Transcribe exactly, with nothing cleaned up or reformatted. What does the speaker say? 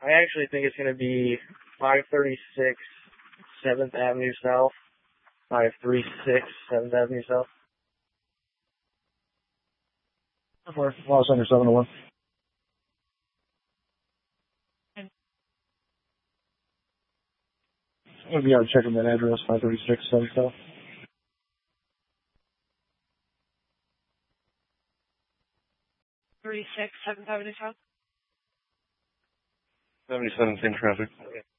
I actually think it's going to be five thirty-six seventh Avenue South. five thirty-six seventh Avenue South. Lost under seven to one. I'm going to be out checking that address, five thirty-six seventh South. thirty-six seventh Avenue South. seventy-seven in traffic. Okay.